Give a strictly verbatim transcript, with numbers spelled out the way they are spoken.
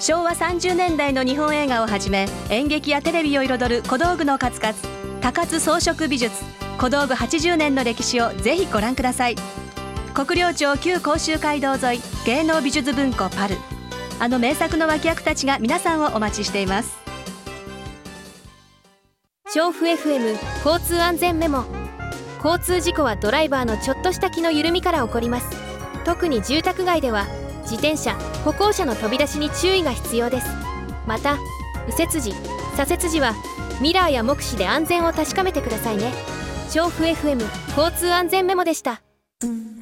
しょうわさんじゅうねんだいの日本映画をはじめ、演劇やテレビを彩る小道具の数々、高津装飾美術、小道具はちじゅうねんの歴史をぜひご覧ください。国領町旧甲州街道沿い、芸能美術文庫パル、あの名作の脇役たちが皆さんをお待ちしています。 調布 エフエム 交通安全メモ。交通事故はドライバーのちょっとした気の緩みから起こります。特に住宅街では自転車、歩行者の飛び出しに注意が必要です。また右折時、左折時はミラーや目視で安全を確かめてくださいね。調布 エフエム 交通安全メモでした。